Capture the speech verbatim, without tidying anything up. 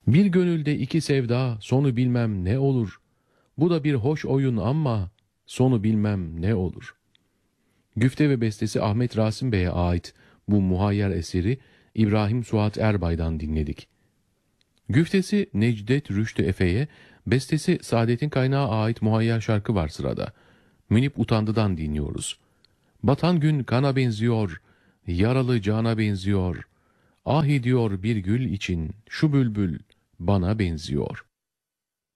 Bir gönülde iki sevda, sonu bilmem ne olur. Bu da bir hoş oyun ama sonu bilmem ne olur. Güfte ve bestesi Ahmet Rasim Bey'e ait bu muhayyer eseri İbrahim Suat Erbay'dan dinledik. Güftesi Necdet Rüştü Efe'ye, bestesi Saadet'in Kaynağı'na ait muhayyer şarkı var sırada. Münip Utandı'dan dinliyoruz. Batan gün kana benziyor, yaralı cana benziyor. Ah ediyor bir gül için şu bülbül bana benziyor.